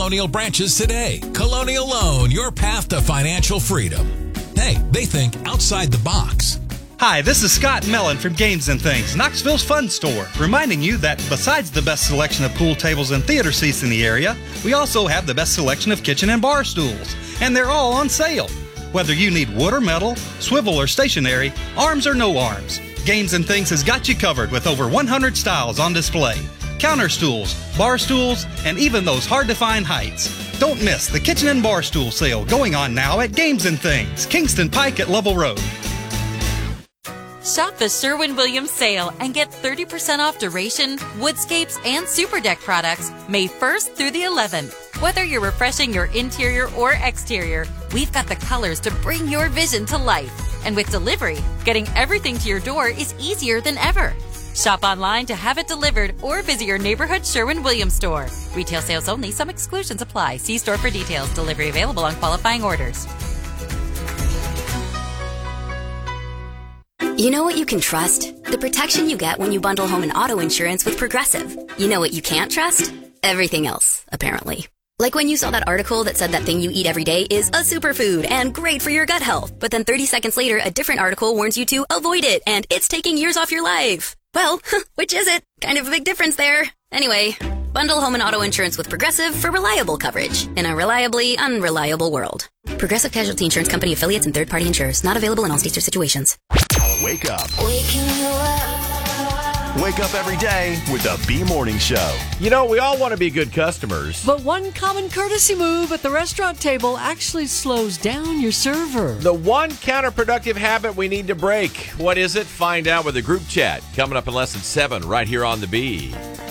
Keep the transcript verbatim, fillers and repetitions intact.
Colonial branches today. Colonial Loan, your path to financial freedom. Hey, they think outside the box. Hi, this is Scott Mellon from Games and Things, Knoxville's fun store, reminding you that besides the best selection of pool tables and theater seats in the area, we also have the best selection of kitchen and bar stools, and they're all on sale. Whether you need wood or metal, swivel or stationary, arms or no arms, Games and Things has got you covered with over one hundred styles on display. Counter stools, bar stools, and even those hard-to-find heights. Don't miss the kitchen and bar stool sale going on now at Games and Things, Kingston Pike at Lovell Road. Shop the Sherwin-Williams sale and get thirty percent off Duration, Woodscapes, and Super Deck products May first through the eleventh. Whether you're refreshing your interior or exterior, we've got the colors to bring your vision to life. And with delivery, getting everything to your door is easier than ever. Shop online to have it delivered or visit your neighborhood Sherwin-Williams store. Retail sales only. Some exclusions apply. See store for details. Delivery available on qualifying orders. You know what you can trust? The protection you get when you bundle home and auto insurance with Progressive. You know what you can't trust? Everything else, apparently. Like when you saw that article that said that thing you eat every day is a superfood and great for your gut health, but then thirty seconds later, a different article warns you to avoid it and it's taking years off your life. Well, which is it? Kind of a big difference there. Anyway, bundle home and auto insurance with Progressive for reliable coverage in a reliably unreliable world. Progressive Casualty Insurance Company affiliates and third-party insurers. Not available in all states or situations. Wake up. Waking you up. Wake up every day with the B Morning Show. You know, we all want to be good customers. But one common courtesy move at the restaurant table actually slows down your server. The one counterproductive habit we need to break. What is it? Find out with a group chat coming up in less than seven right here on the B.